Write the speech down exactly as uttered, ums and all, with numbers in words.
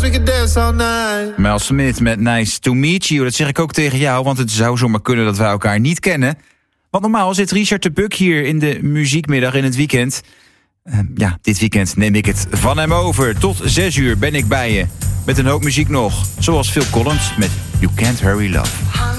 we could dance all night. Mel Smith met Nice to Meet You. Dat zeg ik ook tegen jou, want het zou zomaar kunnen dat wij elkaar niet kennen. Want normaal zit Richard de Buck hier in de muziekmiddag in het weekend. Uh, ja, dit weekend neem ik het van hem over. Tot zes uur ben ik bij je. Met een hoop muziek nog. Zoals Phil Collins met You Can't Hurry Love.